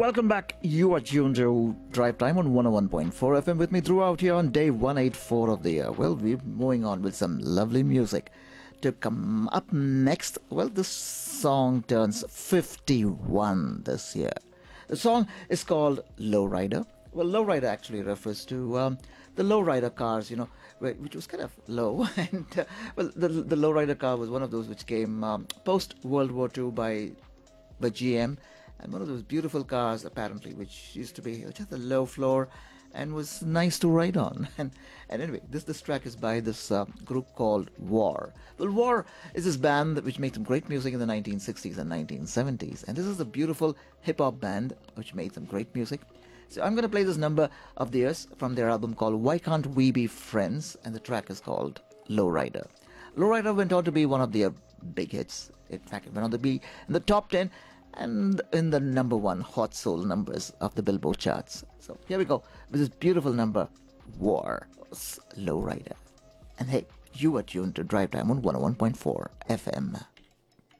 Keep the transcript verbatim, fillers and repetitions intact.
Welcome back. You are tuned to Drive Time on one oh one point four F M with me throughout here on day one eighty-four of the year. Well, we're moving on with some lovely music. To come up next, well, this song turns fifty-one this year. The song is called Lowrider. Well, lowrider actually refers to um, the lowrider cars, you know, which was kind of low. And, uh, well, the, the lowrider car was one of those which came um, post World War Two by, by G M. And one of those beautiful cars, apparently, which used to be just a low floor and was nice to ride on. And, and anyway, this this track is by this uh, group called War. Well, War is this band that, which made some great music in the nineteen sixties and nineteen seventies. And this is a beautiful hip-hop band which made some great music. So I'm going to play this number of theirs from their album called Why Can't We Be Friends? And the track is called Lowrider. Lowrider went on to be one of their big hits. In fact, it went on to be in the top ten and in the number one hot soul numbers of the Billboard charts. So here we go with this beautiful number, War, Lowrider. And hey, you are tuned to Drive Time on one oh one point four F M.